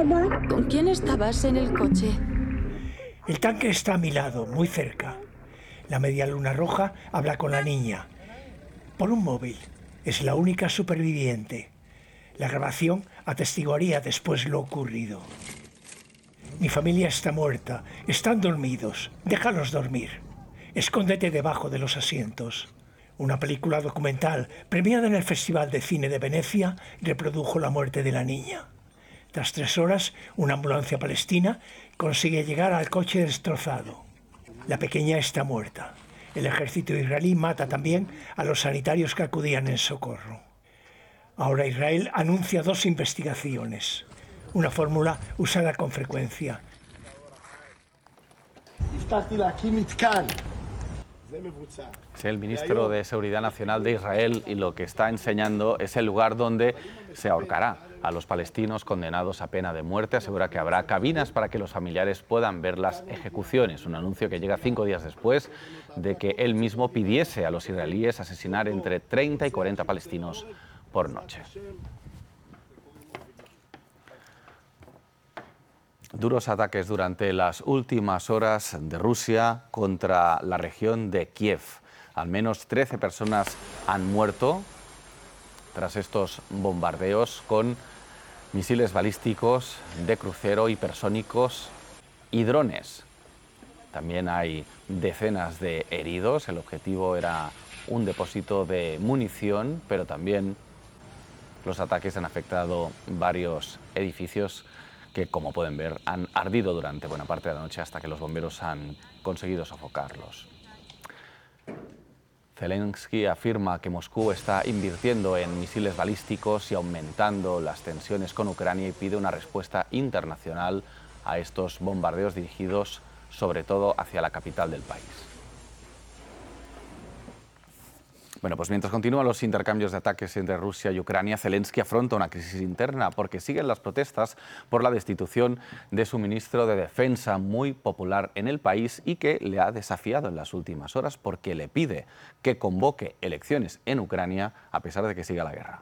¿Con quién estabas en el coche? El tanque está a mi lado, muy cerca. La media luna roja habla con la niña. Por un móvil. Es la única superviviente. La grabación atestiguaría después lo ocurrido. Mi familia está muerta. Están dormidos. Déjalos dormir. Escóndete debajo de los asientos. Una película documental premiada en el Festival de Cine de Venecia reprodujo la muerte de la niña. Tras 3 horas, una ambulancia palestina consigue llegar al coche destrozado. La pequeña está muerta. El ejército israelí mata también a los sanitarios que acudían en socorro. Ahora Israel anuncia 2 investigaciones. Una fórmula usada con frecuencia. Es el ministro de Seguridad Nacional de Israel y lo que está enseñando es el lugar donde se ahorcará a los palestinos condenados a pena de muerte. Asegura que habrá cabinas para que los familiares puedan ver las ejecuciones. Un anuncio que llega 5 días después de que él mismo pidiese a los israelíes asesinar entre 30 y 40 palestinos por noche. Duros ataques durante las últimas horas de Rusia contra la región de Kiev. Al menos 13 personas han muerto tras estos bombardeos con misiles balísticos de crucero, hipersónicos y drones. También hay decenas de heridos. El objetivo era un depósito de munición, pero también los ataques han afectado varios edificios que, como pueden ver, han ardido durante buena parte de la noche hasta que los bomberos han conseguido sofocarlos. Zelensky afirma que Moscú está invirtiendo en misiles balísticos y aumentando las tensiones con Ucrania y pide una respuesta internacional a estos bombardeos dirigidos sobre todo hacia la capital del país. Bueno, pues mientras continúan los intercambios de ataques entre Rusia y Ucrania, Zelensky afronta una crisis interna porque siguen las protestas por la destitución de su ministro de Defensa, muy popular en el país y que le ha desafiado en las últimas horas porque le pide que convoque elecciones en Ucrania a pesar de que siga la guerra.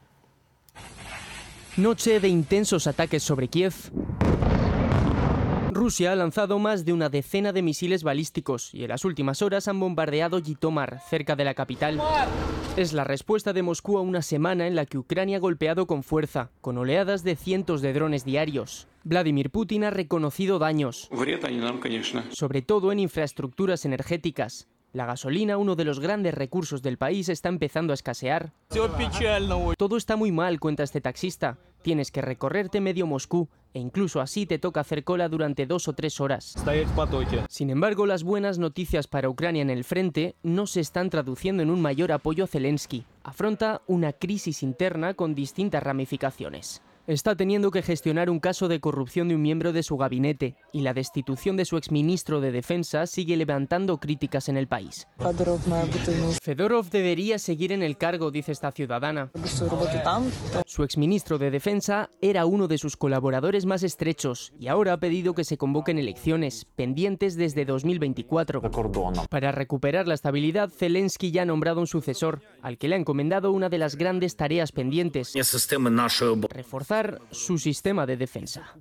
Noche de intensos ataques sobre Kiev. Rusia ha lanzado más de una decena de misiles balísticos y en las últimas horas han bombardeado Jitomar, cerca de la capital. Es la respuesta de Moscú a una semana en la que Ucrania ha golpeado con fuerza, con oleadas de cientos de drones diarios. Vladimir Putin ha reconocido daños, sobre todo en infraestructuras energéticas. La gasolina, uno de los grandes recursos del país, está empezando a escasear. Todo está muy mal, cuenta este taxista. Tienes que recorrerte medio Moscú e incluso así te toca hacer cola durante 2 o 3 horas. Sin embargo, las buenas noticias para Ucrania en el frente no se están traduciendo en un mayor apoyo a Zelensky. Afronta una crisis interna con distintas ramificaciones. Está teniendo que gestionar un caso de corrupción de un miembro de su gabinete y la destitución de su exministro de Defensa sigue levantando críticas en el país. Fedorov debería seguir en el cargo, dice esta ciudadana. Su exministro de Defensa era uno de sus colaboradores más estrechos y ahora ha pedido que se convoquen elecciones, pendientes desde 2024. Para recuperar la estabilidad, Zelensky ya ha nombrado un sucesor, al que le ha encomendado una de las grandes tareas pendientes: reforzar su sistema de defensa.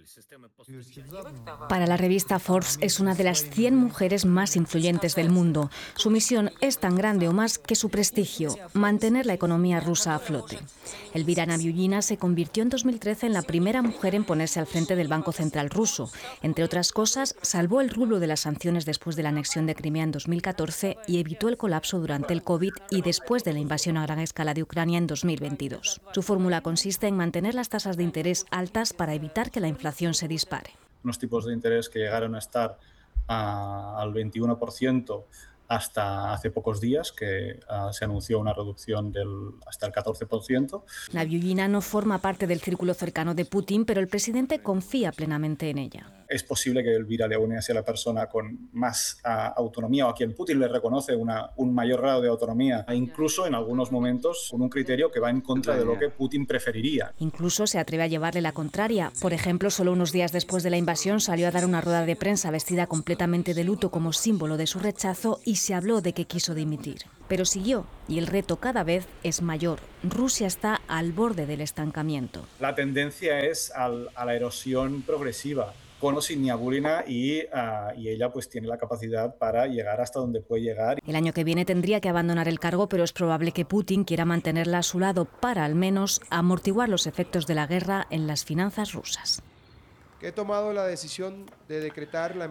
Para la revista Forbes es una de las 100 mujeres más influyentes del mundo. Su misión es tan grande o más que su prestigio: mantener la economía rusa a flote. Elvira Nabiullina se convirtió en 2013 en la primera mujer en ponerse al frente del Banco Central ruso. Entre otras cosas, salvó el rublo de las sanciones después de la anexión de Crimea en 2014 y evitó el colapso durante el COVID y después de la invasión a gran escala de Ucrania en 2022. Su fórmula consiste en mantener las tasas de interés altas para evitar que la inflación se dispare. Unos tipos de interés que llegaron a estar al 21% hasta hace pocos días, que se anunció una reducción hasta el 14%. Nabiullina no forma parte del círculo cercano de Putin, pero el presidente confía plenamente en ella. Es posible que Elvira Leone sea la persona con más autonomía o a quien Putin le reconoce un mayor grado de autonomía, e incluso en algunos momentos con un criterio que va en contra de lo que Putin preferiría. Incluso se atreve a llevarle la contraria. Por ejemplo, solo unos días después de la invasión salió a dar una rueda de prensa vestida completamente de luto como símbolo de su rechazo y se habló de que quiso dimitir. Pero siguió y el reto cada vez es mayor. Rusia está al borde del estancamiento. La tendencia es a la erosión progresiva, con o sin Nabiullina, y ella pues tiene la capacidad para llegar hasta donde puede llegar. El año que viene tendría que abandonar el cargo, pero es probable que Putin quiera mantenerla a su lado para al menos amortiguar los efectos de la guerra en las finanzas rusas. He tomado la decisión de decretar la